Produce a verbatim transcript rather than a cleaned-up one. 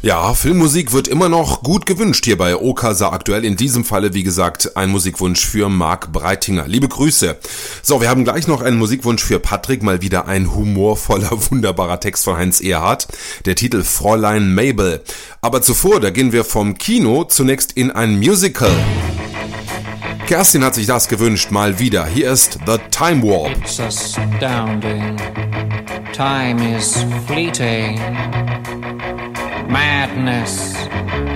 Ja, Filmmusik wird immer noch gut gewünscht hier bei Okasa aktuell. In diesem Falle, wie gesagt, ein Musikwunsch für Marc Breitinger. Liebe Grüße. So, wir haben gleich noch einen Musikwunsch für Patrick. Mal wieder ein humorvoller, wunderbarer Text von Heinz Erhardt. Der Titel Fräulein Mabel. Aber zuvor, da gehen wir vom Kino zunächst in ein Musical. Kerstin hat sich das gewünscht, mal wieder. Hier ist The Time Warp. It's astounding. Time is fleeting. Madness